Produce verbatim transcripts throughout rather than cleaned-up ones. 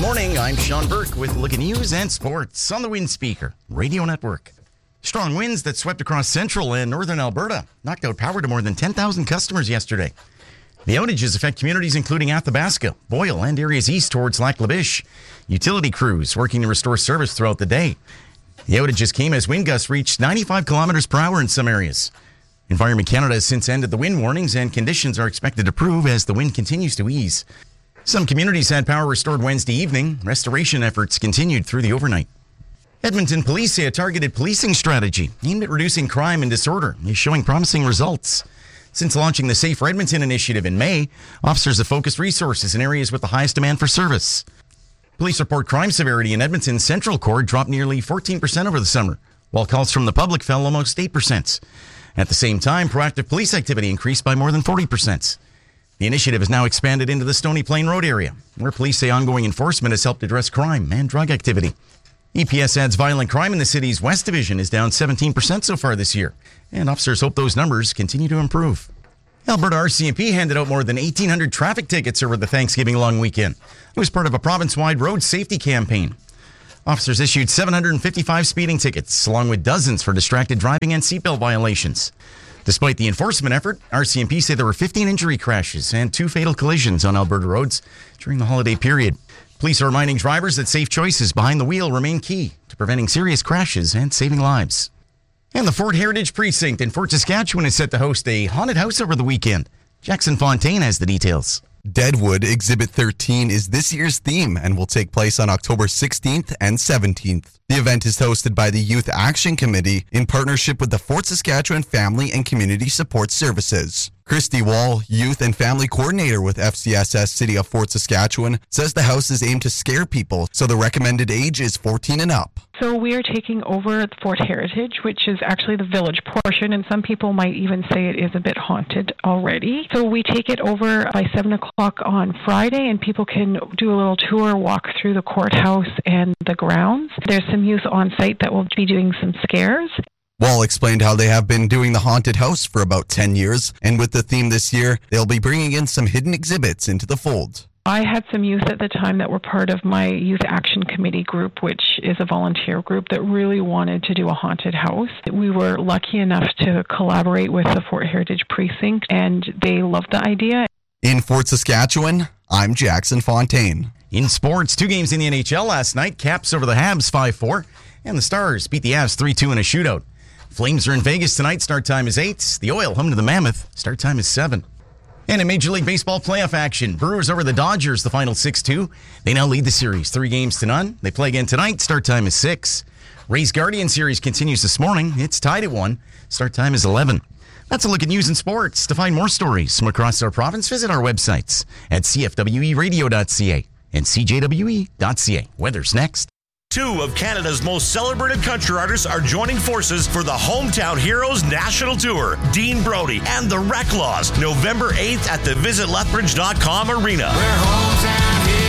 morning, I'm Sean Burke with a look at news and sports on the Wind Speaker Radio Network. Strong winds that swept across central and northern Alberta knocked out power to more than ten thousand customers yesterday. The outages affect communities including Athabasca, Boyle, and areas east towards Lac La Biche. Utility crews working to restore service throughout the day. The outages came as wind gusts reached ninety-five kilometers per hour in some areas. Environment Canada has since ended the wind warnings, and conditions are expected to improve as the wind continues to ease. Some communities had power restored Wednesday evening. Restoration efforts continued through the overnight. Edmonton police say a targeted policing strategy aimed at reducing crime and disorder is showing promising results. Since launching the Safer Edmonton initiative in May, officers have focused resources in areas with the highest demand for service. Police report crime severity in Edmonton's Central Core dropped nearly fourteen percent over the summer, while calls from the public fell almost eight percent. At the same time, proactive police activity increased by more than forty percent. The initiative has now expanded into the Stony Plain Road area, where police say ongoing enforcement has helped address crime and drug activity. E P S adds violent crime in the city's West Division is down seventeen percent so far this year, and officers hope those numbers continue to improve. Alberta R C M P handed out more than eighteen hundred traffic tickets over the Thanksgiving long weekend. It was part of a province-wide road safety campaign. Officers issued seven hundred fifty-five speeding tickets, along with dozens for distracted driving and seatbelt violations. Despite the enforcement effort, R C M P say there were fifteen injury crashes and two fatal collisions on Alberta roads during the holiday period. Police are reminding drivers that safe choices behind the wheel remain key to preventing serious crashes and saving lives. And the Fort Heritage Precinct in Fort Saskatchewan is set to host a haunted house over the weekend. Jackson Fontaine has the details. Deadwood Exhibit thirteen is this year's theme and will take place on October sixteenth and seventeenth. The event is hosted by the Youth Action Committee in partnership with the Fort Saskatchewan Family and Community Support Services. Christy Wall, Youth and Family Coordinator with F C S S City of Fort Saskatchewan, says the house is aimed to scare people, so the recommended age is fourteen and up. So we are taking over Fort Heritage, which is actually the village portion, and some people might even say it is a bit haunted already. So we take it over by seven o'clock on Friday, and people can do a little tour, walk through the courthouse and the grounds. There's some youth on site that will be doing some scares. Wall explained how they have been doing the haunted house for about ten years, and with the theme this year, they'll be bringing in some hidden exhibits into the fold. I had some youth at the time that were part of my Youth Action Committee group, which is a volunteer group that really wanted to do a haunted house. We were lucky enough to collaborate with the Fort Heritage Precinct, and they loved the idea. In Fort Saskatchewan, I'm Jackson Fontaine. In sports, two games in the N H L last night. Caps over the Habs five four, and the Stars beat the Avs three two in a shootout. Flames are in Vegas tonight. Start time is eight. The Oil home to the Mammoth. Start time is seven. And in Major League Baseball playoff action, Brewers over the Dodgers, the final six two. They now lead the series three games to none. They play again tonight. Start time is six. Rays Guardian series continues this morning. It's tied at one. Start time is eleven. That's a look at news and sports. To find more stories from across our province, visit our websites at c f w e radio dot c a and c j w e dot c a. Weather's next. Two of Canada's most celebrated country artists are joining forces for the Hometown Heroes National Tour. Dean Brody and the Reclaws, November eighth at the visit lethbridge dot com arena. We're hometown heroes.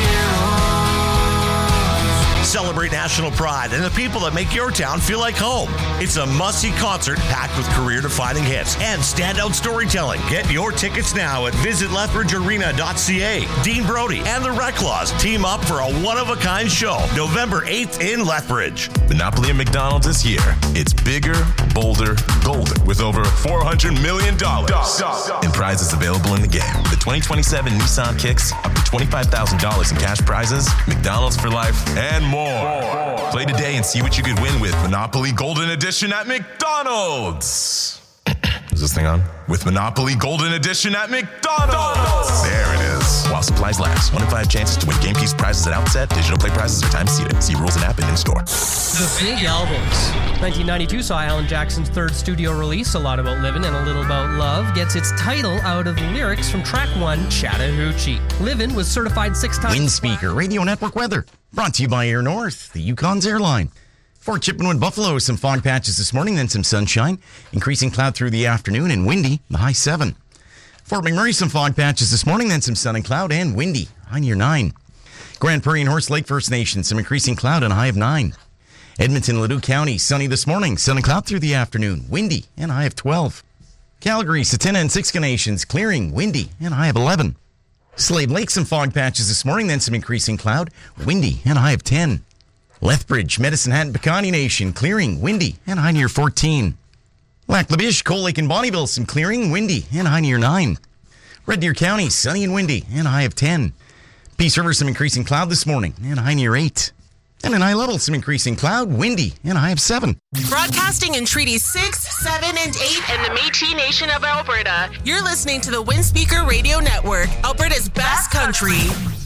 Celebrate national pride and the people that make your town feel like home. It's a must-see concert packed with career-defining hits and standout storytelling. Get your tickets now at visit lethbridge arena dot c a. Dean Brody and the Reclaws team up for a one-of-a-kind show November eighth in Lethbridge. Monopoly at McDonald's is here. It's bigger, bolder, golden with over four hundred million dollars in prizes available in the game. The twenty twenty-seven Nissan Kicks, up to twenty-five thousand dollars in cash prizes, McDonald's for life, and more. Play today and see what you could win with Monopoly Golden Edition at McDonald's. Is this thing on? With Monopoly Golden Edition at McDonald's. There it is. While supplies last. One in five chances to win game piece prizes at outset. Digital play prizes are time seated. See rules and app and in store. The big albums. nineteen ninety-two saw Alan Jackson's third studio release, A Lot About Livin' and A Little About Love, gets its title out of lyrics from track one, Chattahoochee. Livin' was certified six times. Wind Speaker Radio Network weather. Brought to you by Air North, the Yukon's airline. Fort Chippenwood, Buffalo, some fog patches this morning, then some sunshine. Increasing cloud through the afternoon and windy, the high seven. Fort McMurray, some fog patches this morning, then some sun and cloud and windy, high near nine. Grand Prairie and Horse Lake First Nation, some increasing cloud and a high of nine. Edmonton, Leduc County, sunny this morning, sun and cloud through the afternoon, windy and a high of twelve. Calgary, Satina and Siksika Nations, clearing, windy and a high of eleven. Slave Lake, some fog patches this morning, then some increasing cloud. Windy and a high of ten. Lethbridge, Medicine Hat, and Pecani Nation, clearing, windy, and a high near fourteen. Lac La Biche, Cold Lake, and Bonneville, some clearing, windy, and a high near nine. Red Deer County, sunny and windy, and a high of ten. Peace River, some increasing cloud this morning, and a high near eight. And in High Level, some increasing cloud, windy, and a high of seven. Broadcasting in Treaty six, seven, and eight and the Métis Nation of Alberta. You're listening to the Windspeaker Radio Network, Alberta's best country.